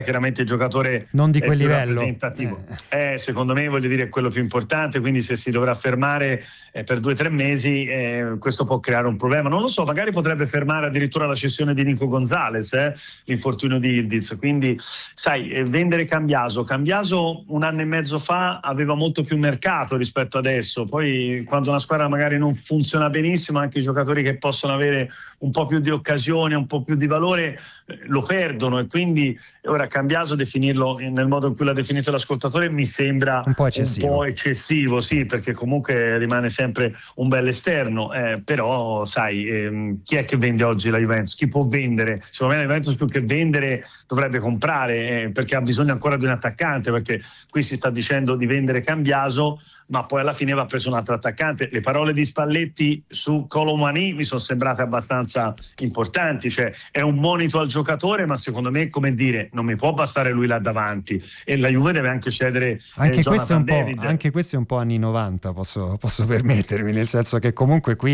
chiaramente il giocatore non di quel più livello rappresentativo. Secondo me, voglio dire, è quello più importante, quindi se si dovrà fermare per 2 o 3 mesi, questo può creare un problema. Non lo so, magari potrebbe fermare addirittura la cessione di Nico Gonzalez, l'infortunio di Yildiz. Quindi sai, vendere Cambiaso 1 anno e mezzo fa aveva molto più mercato rispetto adesso, poi quando una squadra magari non funziona benissimo, anche i giocatori che possono avere un po' più di occasione, un po' più di valore, lo perdono, e quindi ora Cambiaso, definirlo nel modo in cui l'ha definito l'ascoltatore, mi sembra un po' eccessivo, sì, perché comunque rimane sempre un bel esterno, però sai, chi è che vende oggi la Juventus? Chi può vendere? Secondo me la Juventus più che vendere dovrebbe comprare, perché ha bisogno ancora di un attaccante, perché qui si sta dicendo di vendere Cambiaso, ma poi alla fine va preso un altro attaccante. Le parole di Spalletti su Kolo Muani mi sono sembrate abbastanza importanti, cioè è un monito al giocatore, ma secondo me, come dire, non mi può bastare lui là davanti, e la Juve deve anche cedere Jonathan David. Anche questo è un po' anni 90, posso permettermi, nel senso che comunque qui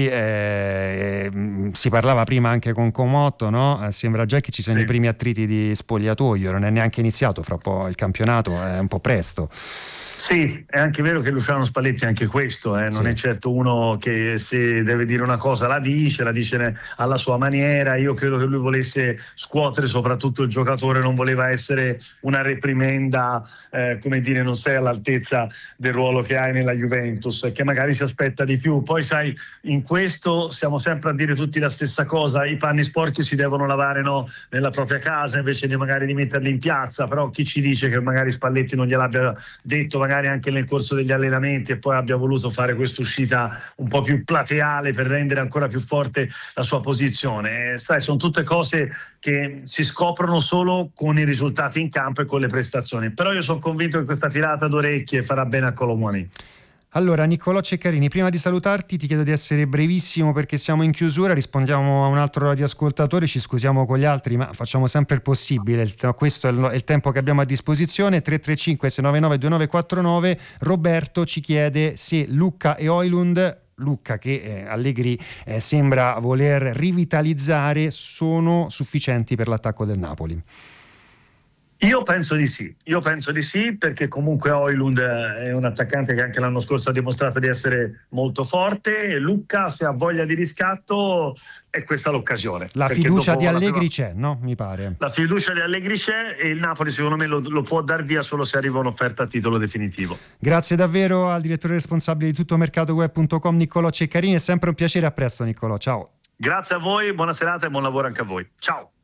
si parlava prima anche con Comotto, no? Sembra già che ci siano i primi attriti di spogliatoio, non è neanche iniziato fra po' il campionato, è un po' presto. Sì, è anche vero che Luciano Spalletti anche questo, non è certo uno che se deve dire una cosa la dice alla sua maniera. Io credo che lui volesse scuotere soprattutto il giocatore, non voleva essere una reprimenda, come dire, non sei all'altezza del ruolo che hai nella Juventus, che magari si aspetta di più. Poi sai, in questo siamo sempre a dire tutti la stessa cosa: i panni sporchi si devono lavare, no, nella propria casa invece di magari di metterli in piazza. Però chi ci dice che magari Spalletti non gliel'abbia detto magari anche nel corso degli allenamenti, e poi abbia voluto fare quest'uscita un po' più plateale per rendere ancora più forte la sua posizione? Sai, sono tutte cose che si scoprono solo con i risultati in campo e con le prestazioni, però io sono convinto che questa tirata d'orecchie farà bene a Kolo Muani. Allora, Niccolò Ceccarini, prima di salutarti ti chiedo di essere brevissimo perché siamo in chiusura, rispondiamo a un altro radioascoltatore, ci scusiamo con gli altri ma facciamo sempre il possibile, questo è il tempo che abbiamo a disposizione. 335 699 2949. Roberto ci chiede se Lucca e Højlund, Lucca che Allegri sembra voler rivitalizzare, sono sufficienti per l'attacco del Napoli. Io penso di sì, perché comunque Højlund è un attaccante che anche l'anno scorso ha dimostrato di essere molto forte, e Lucca, se ha voglia di riscatto, è questa l'occasione. La fiducia di Allegri c'è, no? Mi pare. La fiducia di Allegri c'è, e il Napoli secondo me lo può dar via solo se arriva un'offerta a titolo definitivo. Grazie davvero al direttore responsabile di tuttomercatoweb.com Niccolò Ceccarini, è sempre un piacere, a presto Niccolò, ciao. Grazie a voi, buona serata e buon lavoro anche a voi, ciao.